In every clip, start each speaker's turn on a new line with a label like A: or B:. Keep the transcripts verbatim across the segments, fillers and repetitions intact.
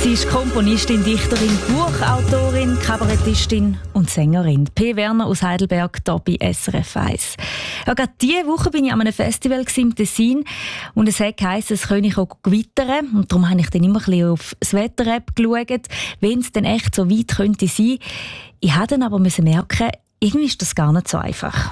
A: Sie ist Komponistin, Dichterin, Buchautorin, Kabarettistin und Sängerin. P. Werner aus Heidelberg, hier bei S R F eins. Ja, gerade diese Woche bin ich an einem Festival im Tessin und es hat geheißen, es könne auch gewittern. Und darum habe ich dann immer ein bisschen auf das Wetter-App geschaut, wenn es denn echt so weit könnte sein. Ich musste dann aber merken, irgendwie ist das gar nicht so einfach.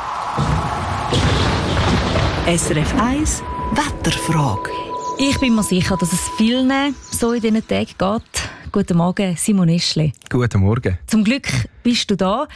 B: S R F eins Wetterfrage.
A: Ich bin mir sicher, dass es vielen so in diesen Tagen geht. Guten Morgen, Simon Eschli.
C: Guten Morgen.
A: Zum Glück bist du da.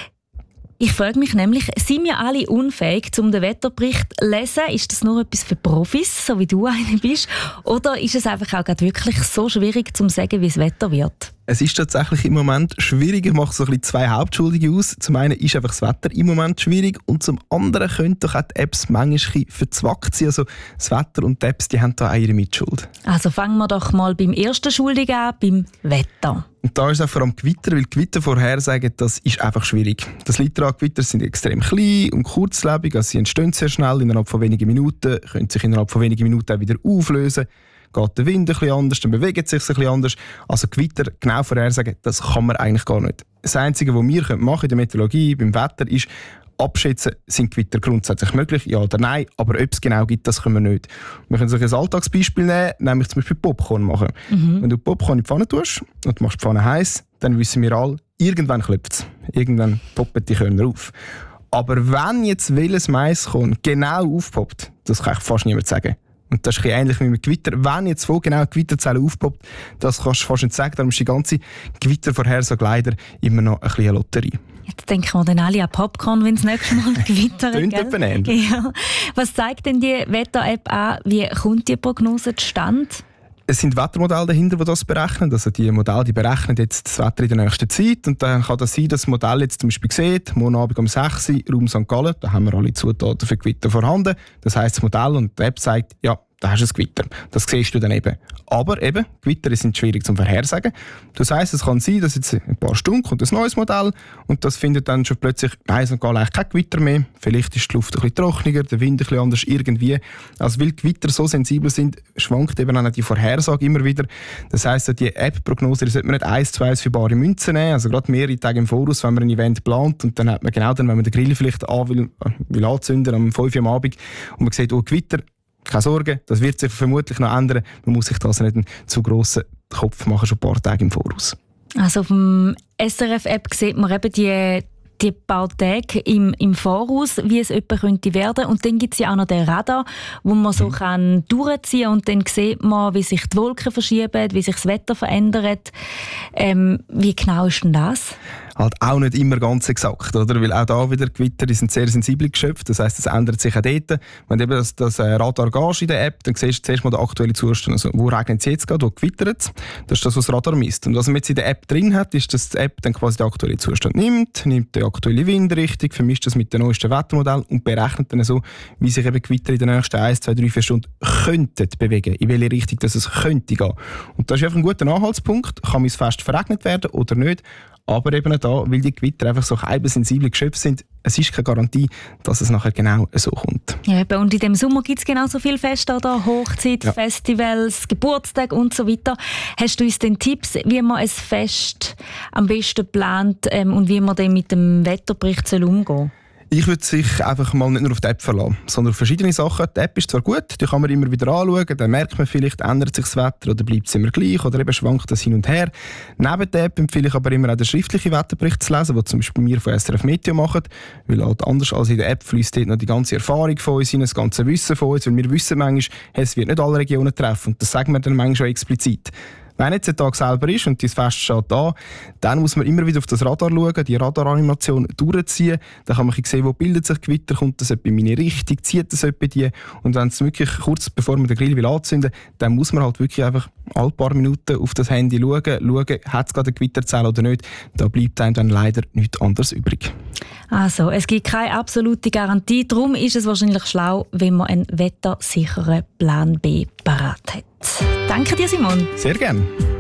A: Ich frage mich nämlich, sind wir alle unfähig, um den Wetterbericht zu lesen? Ist das nur etwas für Profis, so wie du einer bist? Oder ist es einfach auch wirklich so schwierig, zu sagen, wie das Wetter wird?
C: Es ist tatsächlich im Moment schwierig. Ich mache so ein bisschen zwei Hauptschuldige aus. Zum einen ist einfach das Wetter im Moment schwierig und zum anderen können doch auch die Apps manchmal ein bisschen verzwackt sein. Also das Wetter und die Apps, die haben da auch ihre Mitschuld.
A: Also fangen wir doch mal beim ersten Schuldigen an, beim Wetter.
C: Und da ist auch vor allem Gewitter, weil Gewitter vorhersagen, das ist einfach schwierig. Das liegt daran, Gewitter sind extrem klein und kurzlebig, also sie entstehen sehr schnell, innerhalb von wenigen Minuten, können sich innerhalb von wenigen Minuten auch wieder auflösen. Geht der Wind ein bisschen anders, dann bewegt es sich ein bisschen anders. Also Gewitter genau vorhersagen, das kann man eigentlich gar nicht. Das Einzige, was wir machen in der Meteorologie, beim Wetter, ist abschätzen, sind Gewitter grundsätzlich möglich, ja oder nein, aber ob es genau gibt, das können wir nicht. Wir können sich ein Alltagsbeispiel nehmen, nämlich zum Beispiel Popcorn machen. Mhm. Wenn du Popcorn in die Pfanne tust und machst die Pfanne heiß, dann wissen wir alle, irgendwann klopft es. Irgendwann poppen die Körner auf. Aber wenn jetzt welches Maiskorn genau aufpoppt, das kann ich fast niemand sagen. Und das ist ein bisschen ähnlich wie mit Gewitter. Wenn jetzt wo genau die Gewitterzelle aufpoppt, das kannst du fast nicht sagen. Darum ist die ganze Gewittervorhersage leider immer noch ein bisschen eine Lotterie.
A: Jetzt denken wir dann alle an Popcorn, wenn es nächstes Mal gewittert. Ja. Was zeigt denn die Wetter-App an? Wie kommt die Prognose zustande?
C: Es sind Wettermodelle dahinter, die das berechnen. Also die Modelle die berechnen jetzt das Wetter in der nächsten Zeit. Und dann kann das sein, dass das Modell jetzt zum Beispiel sieht, morgen Abend um sechs Uhr, Raum Sankt Gallen, da haben wir alle Zutaten für Gewitter vorhanden. Das heisst, das Modell und die App sagt, ja, da hast du ein Gewitter. Das siehst du dann eben. Aber eben, Gewitter sind schwierig zu vorhersagen. Das heisst, es kann sein, dass jetzt in ein paar Stunden kommt ein neues Modell und das findet dann schon plötzlich, nein, es geht eigentlich kein Gewitter mehr. Vielleicht ist die Luft ein bisschen trockener, der Wind ein bisschen anders, irgendwie. Also weil Gewitter so sensibel sind, schwankt eben auch die Vorhersage immer wieder. Das heisst, die App-Prognose sollte man nicht eins zu eins für bare Münzen nehmen. Also gerade mehrere Tage im Voraus, wenn man ein Event plant und dann hat man genau dann, wenn man den Grill vielleicht an will, will anzünden am fünf Uhr am Abend und man sieht, oh, Gewitter, keine Sorge, das wird sich vermutlich noch ändern. Man muss sich das nicht einen zu grossen Kopf machen, schon ein paar Tage im Voraus.
A: Also auf dem S R F-App sieht man eben die, die paar Tage im, im Voraus, wie es etwa könnte werden. Und dann gibt es ja auch noch den Radar, wo man so mhm. kann durchziehen kann und dann sieht man, wie sich die Wolken verschieben, wie sich das Wetter verändert. Ähm, wie genau ist denn das?
C: Halt auch nicht immer ganz exakt, oder? Weil auch da wieder Gewitter, die sind sehr sensibel geschöpft. Das heisst, es ändert sich auch dort. Wenn du eben das, das Radar gehst in der App, dann siehst du zuerst mal den aktuellen Zustand. Also, wo regnet es jetzt gerade, wo gewittert es? Das ist das, was das Radar misst. Und was man jetzt in der App drin hat, ist, dass die App dann quasi den aktuellen Zustand nimmt, nimmt die aktuelle Windrichtung, vermischt das mit dem neuesten Wettermodell und berechnet dann so, wie sich eben Gewitter in den nächsten eins, zwei, drei, vier Stunden könnten bewegen, in welche Richtung dass es könnte gehen. Und das ist einfach ein guter Anhaltspunkt. Kann mein Fest verregnet werden oder nicht? Aber eben da, weil die Gewitter einfach so sensible Geschöpfe sind, es ist keine Garantie, dass es nachher genau so kommt.
A: Ja, und in diesem Sommer gibt es genauso viele Feste, oder? Hochzeit, ja. Festivals, Geburtstage und so weiter. Hast du uns denn Tipps, wie man ein Fest am besten plant ähm, und wie man dann mit dem Wetterbericht umgehen soll?
C: Ich würde sich einfach mal nicht nur auf die App verlassen, sondern auf verschiedene Sachen. Die App ist zwar gut, die kann man immer wieder anschauen, dann merkt man vielleicht, ändert sich das Wetter oder bleibt es immer gleich oder eben schwankt das hin und her. Neben der App empfehle ich aber immer auch den schriftlichen Wetterbericht zu lesen, den zum Beispiel wir von S R F Meteo machen, weil halt anders als in der App fließt dort noch die ganze Erfahrung von uns hin, das ganze Wissen von uns, weil wir wissen manchmal, es wird nicht alle Regionen treffen und das sagen wir dann manchmal auch explizit. Wenn jetzt der Tag selber ist und dein Fest steht da, dann muss man immer wieder auf das Radar schauen, die Radaranimation durchziehen. Dann kann man sehen, wo bildet sich Gewitter, kommt das etwa in meine Richtung, zieht das etwa die. Und wenn es wirklich kurz bevor man den Grill will anzünden, dann muss man halt wirklich einfach alle paar Minuten auf das Handy schauen, schauen, hat es gerade eine Gewitterzelle oder nicht. Da bleibt einem dann leider nichts anderes übrig.
A: Also, es gibt keine absolute Garantie. Darum ist es wahrscheinlich schlau, wenn man einen wettersicheren Plan B parat hat. Danke dir, Simon.
C: Sehr gerne.